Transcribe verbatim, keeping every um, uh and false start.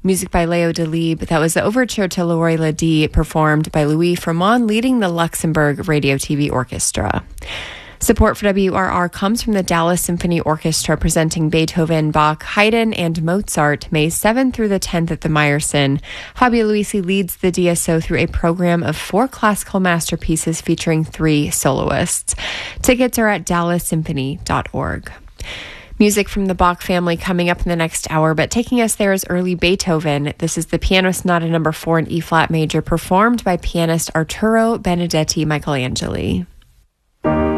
Music by Leo Delibes. That was the overture to L'Oreille Lady, performed by Louis Fremont, leading the Luxembourg Radio T V Orchestra. Support for W R R comes from the Dallas Symphony Orchestra, presenting Beethoven, Bach, Haydn, and Mozart May seventh through the tenth at the Meyerson. Fabio Luisi leads the D S O through a program of four classical masterpieces featuring three soloists. Tickets are at dallas symphony dot org. Music from the Bach family coming up in the next hour, but taking us there is early Beethoven. This is the Piano Sonata number four in E-flat major, performed by pianist Arturo Benedetti Michelangeli.